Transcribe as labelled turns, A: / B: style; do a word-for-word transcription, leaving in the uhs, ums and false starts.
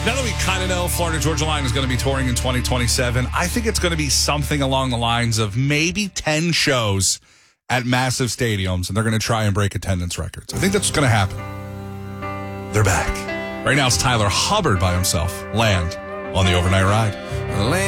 A: Now that we kind of know Florida Georgia Line is going to be touring in twenty twenty-seven, I think it's going to be something along the lines of maybe ten shows at massive stadiums, and they're going to try and break attendance records. I think that's going to happen. They're back. Right now it's Tyler Hubbard by himself. Land on the Overnight Ride.
B: Land